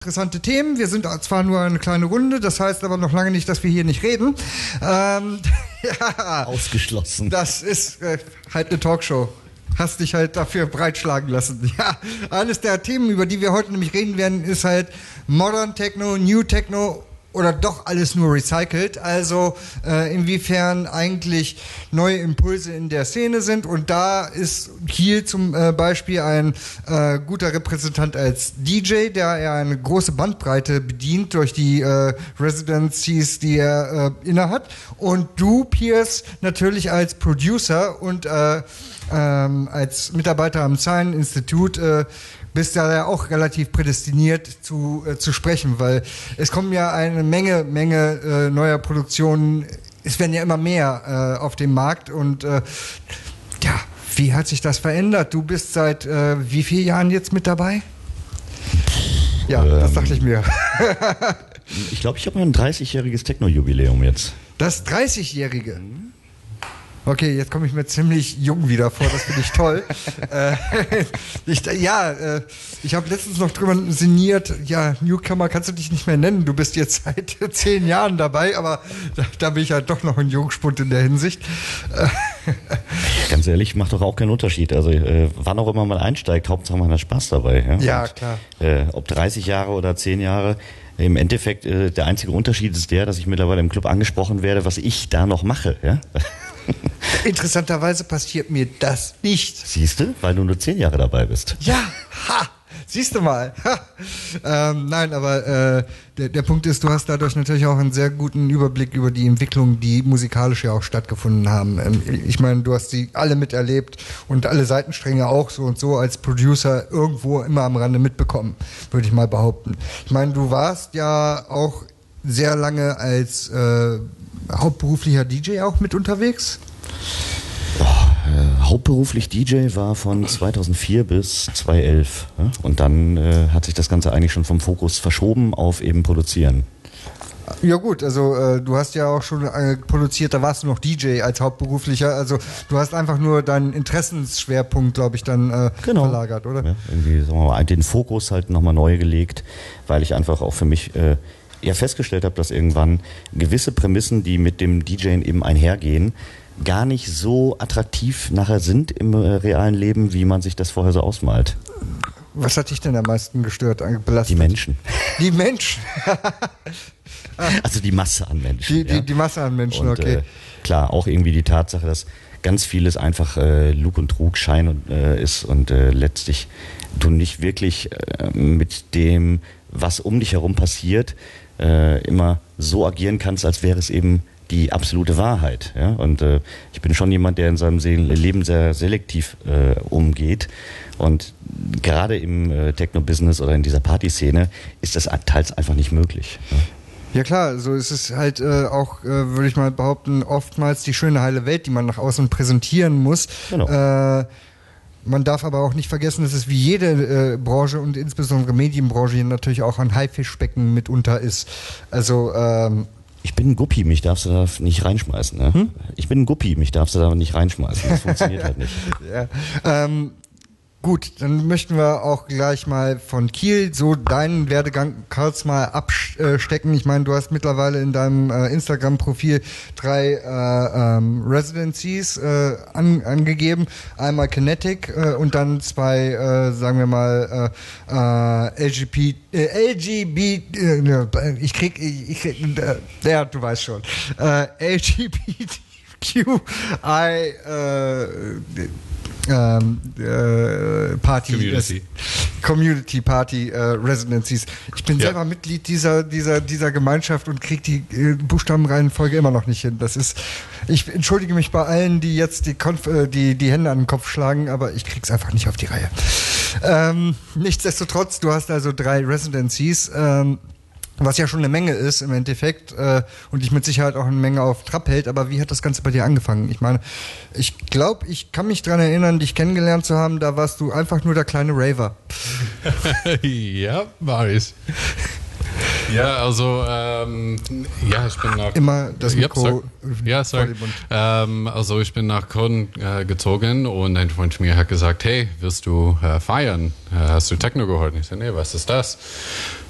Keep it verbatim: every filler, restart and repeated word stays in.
Interessante Themen. Wir sind zwar nur eine kleine Runde, das heißt aber noch lange nicht, dass wir hier nicht reden. Ähm, ja, Ausgeschlossen. Das ist äh, halt eine Talkshow. Hast dich halt dafür breitschlagen lassen. Ja, eines der Themen, über die wir heute nämlich reden werden, ist halt Modern Techno, New Techno oder doch alles nur recycelt. Also äh, inwiefern eigentlich neue Impulse in der Szene sind. Und da ist Kiel zum äh, Beispiel ein äh, guter Repräsentant als D J, der ja eine große Bandbreite bedient durch die äh, Residencies, die er äh, innehat. Und du, Piers, natürlich als Producer und äh, ähm, als Mitarbeiter am Sign Institute äh, bist ja, ja auch relativ prädestiniert zu, äh, zu sprechen, weil es kommen ja eine Menge, Menge äh, neuer Produktionen, es werden ja immer mehr äh, auf dem Markt und äh, ja, wie hat sich das verändert? Du bist seit äh, wie vielen Jahren jetzt mit dabei? Ja, ähm, das dachte ich mir. Ich glaube, ich habe ein dreißigjähriges Techno-Jubiläum jetzt. Das dreißigjährige? Okay, jetzt komme ich mir ziemlich jung wieder vor, das finde ich toll. äh, ich, ja, äh, ich habe letztens noch drüber sinniert, ja, Newcomer kannst du dich nicht mehr nennen, du bist jetzt seit zehn Jahren dabei, aber da, da bin ich halt doch noch ein Jungspund in der Hinsicht. Ganz ehrlich, macht doch auch keinen Unterschied. Also äh, wann auch immer man einsteigt, Hauptsache man hat Spaß dabei. Ja, ja Und, klar. Äh, ob dreißig Jahre oder zehn Jahre, im Endeffekt äh, der einzige Unterschied ist der, dass ich mittlerweile im Club angesprochen werde, was ich da noch mache. Ja? Interessanterweise passiert mir das nicht. Siehst du, weil du nur zehn Jahre dabei bist. Ja, ha, siehst du mal. ähm, nein, aber äh, der, der Punkt ist, du hast dadurch natürlich auch einen sehr guten Überblick über die Entwicklungen, die musikalisch ja auch stattgefunden haben. Ähm, ich meine, du hast sie alle miterlebt und alle Seitenstränge auch so und so als Producer irgendwo immer am Rande mitbekommen, würde ich mal behaupten. Ich meine, du warst ja auch sehr lange als äh, hauptberuflicher D J auch mit unterwegs? Oh, äh, hauptberuflich D J war von zweitausendvier bis zweitausendelf. Ja? Und dann äh, hat sich das Ganze eigentlich schon vom Fokus verschoben auf eben Produzieren. Ja gut, also äh, du hast ja auch schon äh, produziert, da warst du noch D J als hauptberuflicher, also du hast einfach nur deinen Interessensschwerpunkt, glaube ich, dann äh, genau. verlagert, oder? Ja, irgendwie, sagen wir mal, den Fokus halt nochmal neu gelegt, weil ich einfach auch für mich äh, eher festgestellt habe, dass irgendwann gewisse Prämissen, die mit dem DJen eben einhergehen, gar nicht so attraktiv nachher sind im äh, realen Leben, wie man sich das vorher so ausmalt. Was hat dich denn am meisten gestört, belastet? Die Menschen. Die Menschen? Also die Masse an Menschen. Die, die, ja. die Masse an Menschen, und, okay. Äh, klar, auch irgendwie die Tatsache, dass ganz vieles einfach äh, Lug und Trug, Schein und, äh, ist und äh, letztlich du nicht wirklich äh, mit dem, was um dich herum passiert, äh, immer so agieren kannst, als wäre es eben die absolute Wahrheit. Ja? Und äh, ich bin schon jemand, der in seinem Leben sehr selektiv äh, umgeht. Und gerade im äh, Techno-Business oder in dieser Partyszene ist das teils einfach nicht möglich. Ja? Ja klar, so ist es halt äh, auch, äh, würde ich mal behaupten, oftmals die schöne heile Welt, die man nach außen präsentieren muss. Genau. Äh, man darf aber auch nicht vergessen, dass es wie jede äh, Branche und insbesondere Medienbranche hier natürlich auch ein Haifischbecken mitunter ist. Also ähm, ich bin ein Guppi, mich darfst du da nicht reinschmeißen. Ne? Hm? Ich bin ein Guppi, mich darfst du da nicht reinschmeißen. Das funktioniert halt nicht. Ja. Ähm, Gut, dann möchten wir auch gleich mal von Kiel so deinen Werdegang kurz mal abstecken. Ich meine, du hast mittlerweile in deinem äh, Instagram-Profil drei äh, ähm, Residencies äh, an, angegeben. Einmal Kinetic äh, und dann zwei, äh, sagen wir mal, äh, äh, L G B T, äh, L G B T, äh, ich krieg, ich, ich krieg, äh, ja, du weißt schon, äh, L G B T Q I, äh, Ähm, äh, Party Community, äh, Community Party äh, Residencies. Ich bin ja. selber Mitglied dieser dieser dieser Gemeinschaft und kriege die äh, Buchstabenreihenfolge immer noch nicht hin. Das ist, ich entschuldige mich bei allen, die jetzt die Konf äh, die die Hände an den Kopf schlagen, aber ich krieg's einfach nicht auf die Reihe. Ähm, nichtsdestotrotz, du hast also drei Residencies. Ähm, Was ja schon eine Menge ist im Endeffekt äh, und dich mit Sicherheit auch eine Menge auf Trab hält, aber wie hat das Ganze bei dir angefangen? Ich meine, ich glaube, ich kann mich daran erinnern, dich kennengelernt zu haben, da warst du einfach nur der kleine Raver. Ja, war ich. Ja, also, ähm, ja, ich bin nach... Immer das Mikro... Ja, sorry. Ähm, also ich bin nach Köln äh, gezogen und ein Freund von mir hat gesagt, hey, willst du äh, feiern? Äh, hast du Techno gehört? Und ich so, nee, was ist das?